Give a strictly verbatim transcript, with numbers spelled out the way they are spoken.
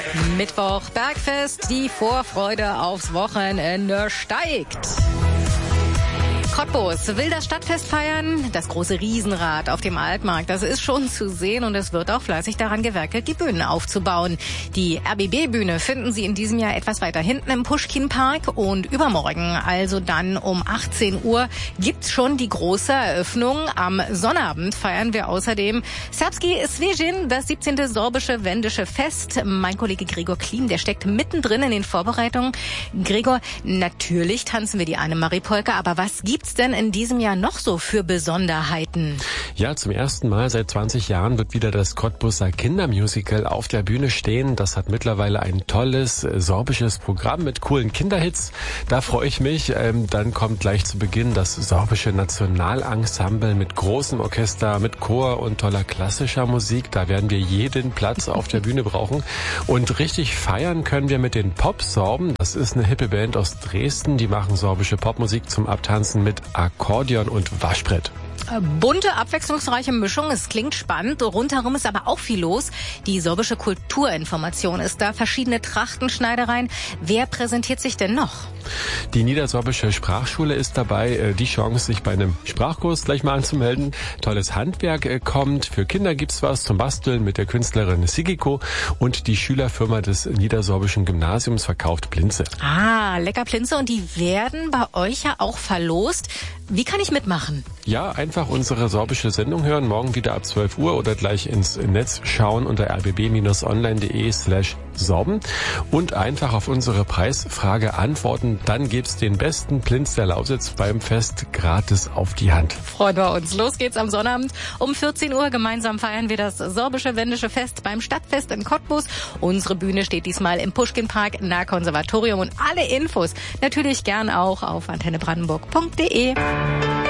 Mittwoch Bergfest, die Vorfreude aufs Wochenende steigt. Cottbus will das Stadtfest feiern. Das große Riesenrad auf dem Altmarkt, das ist schon zu sehen und es wird auch fleißig daran gewerkelt, die Bühnen aufzubauen. Die R B B-Bühne finden Sie in diesem Jahr etwas weiter hinten im Puschkin-Park und übermorgen, also dann um achtzehn Uhr, gibt's schon die große Eröffnung. Am Sonnabend feiern wir außerdem Serbski Svejin, das siebzehnte sorbische wendische Fest. Mein Kollege Gregor Klim, der steckt mittendrin in den Vorbereitungen. Gregor, natürlich tanzen wir die Anne-Marie-Polka, aber was gibt's denn in diesem Jahr noch so für Besonderheiten? Ja, zum ersten Mal seit zwanzig Jahren wird wieder das Cottbuser Kindermusical auf der Bühne stehen. Das hat mittlerweile ein tolles äh, sorbisches Programm mit coolen Kinderhits. Da freue ich mich. Ähm, dann kommt gleich zu Beginn das sorbische Nationalensemble mit großem Orchester, mit Chor und toller klassischer Musik. Da werden wir jeden Platz auf der Bühne brauchen. Und richtig feiern können wir mit den Pop-Sorben. Das ist eine hippe Band aus Dresden. Die machen sorbische Popmusik zum Abtanzen mit Akkordeon und Waschbrett. Bunte, abwechslungsreiche Mischung, es klingt spannend. Rundherum ist aber auch viel los. Die sorbische Kulturinformation ist da, verschiedene Trachtenschneidereien. Wer präsentiert sich denn noch? Die Niedersorbische Sprachschule ist dabei. Die Chance, sich bei einem Sprachkurs gleich mal anzumelden. Tolles Handwerk kommt. Für Kinder gibt's was zum Basteln mit der Künstlerin Sigiko. Und die Schülerfirma des Niedersorbischen Gymnasiums verkauft Plinze. Ah, lecker Plinze. Und die werden bei euch ja auch verlost. Wie kann ich mitmachen? Ja, einfach unsere sorbische Sendung hören, morgen wieder ab zwölf Uhr oder gleich ins Netz schauen unter r b b online punkt d e slash sorben und einfach auf unsere Preisfrage antworten. Dann gibt's den besten Plinz der Lausitz beim Fest gratis auf die Hand. Freuen wir uns. Los geht's am Sonnabend um vierzehn Uhr. Gemeinsam feiern wir das sorbische wendische Fest beim Stadtfest in Cottbus. Unsere Bühne steht diesmal im Puschkin-Park nahe Konservatorium und alle Infos natürlich gern auch auf antenne brandenburg punkt d e.